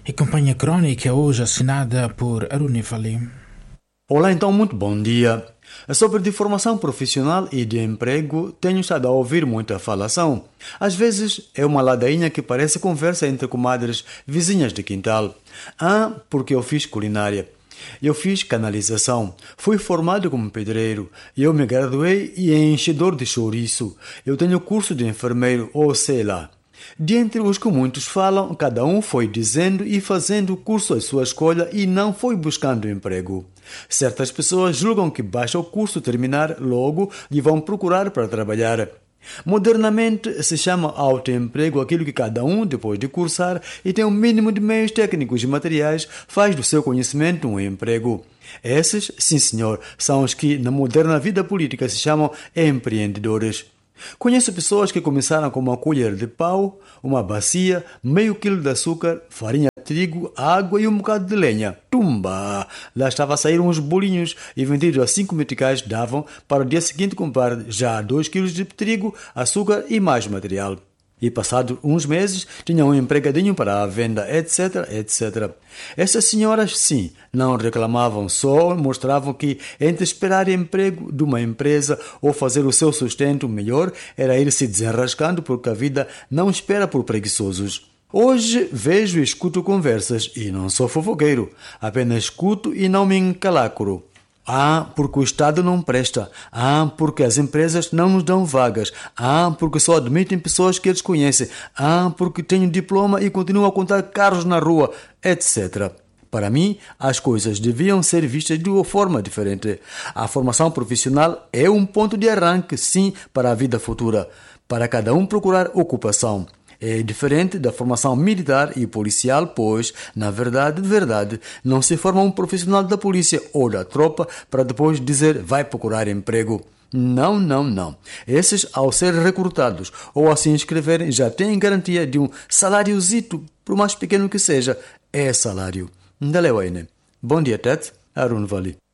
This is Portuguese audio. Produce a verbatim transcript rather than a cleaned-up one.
e Companhia Crónica, hoje assinada por Arunifali. Olá, então, muito bom dia. Sobre de formação profissional e de emprego, tenho estado a ouvir muita falação. Às vezes é uma ladainha que parece conversa entre comadres vizinhas de quintal. Ah, porque eu fiz culinária. Eu fiz canalização, fui formado como pedreiro, eu me graduei e é enchedor de chouriço. Eu tenho curso de enfermeiro, ou sei lá. Dentre os que muitos falam, cada um foi dizendo e fazendo o curso à sua escolha e não foi buscando emprego. Certas pessoas julgam que basta o curso terminar logo e vão procurar para trabalhar. Modernamente se chama autoemprego aquilo que cada um, depois de cursar e tem um mínimo de meios técnicos e materiais, faz do seu conhecimento um emprego. Esses, sim senhor, são os que na moderna vida política se chamam empreendedores. Conheço pessoas que começaram com uma colher de pau, uma bacia, meio quilo de açúcar, farinha de trigo, água e um bocado de lenha. Tumba! Lá estava a sair uns bolinhos e vendidos a cinco meticais davam para o dia seguinte comprar já dois quilos de trigo, açúcar e mais material. E passados uns meses tinham um empregadinho para a venda, etc, etcétera. Essas senhoras, sim, não reclamavam, só mostravam que entre esperar emprego de uma empresa ou fazer o seu sustento melhor era ir se desenrascando porque a vida não espera por preguiçosos. Hoje vejo e escuto conversas e não sou fofoqueiro, apenas escuto e não me encalacro. Ah, porque o Estado não presta. Ah, porque as empresas não nos dão vagas. Ah, porque só admitem pessoas que eles conhecem. Ah, porque tenho diploma e continuo a contar carros na rua, etcétera. Para mim, as coisas deviam ser vistas de uma forma diferente. A formação profissional é um ponto de arranque, sim, para a vida futura, para cada um procurar ocupação. É diferente da formação militar e policial, pois, na verdade, verdade, não se forma um profissional da polícia ou da tropa para depois dizer vai procurar emprego. Não, não, não. Esses, ao serem recrutados ou a se inscreverem, já têm garantia de um saláriozito, por mais pequeno que seja, é salário. Ndalewaine. Bom dia, Ted. Arun Vali.